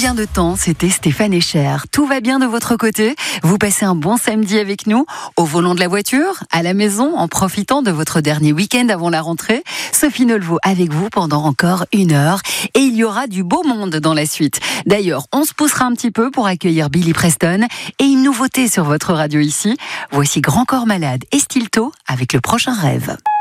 Combien de temps c'était Stéphane Echer? Tout va bien de votre côté? Vous passez un bon samedi avec nous? Au volant de la voiture? À la maison? En profitant de votre dernier week-end avant la rentrée? Sophie Nolvaud avec vous pendant encore 1 heure. Et il y aura du beau monde dans la suite. D'ailleurs, on se poussera un petit peu pour accueillir Billy Preston. Et une nouveauté sur votre radio ici. Voici Grand Corps Malade et Stilto avec Le Prochain Rêve.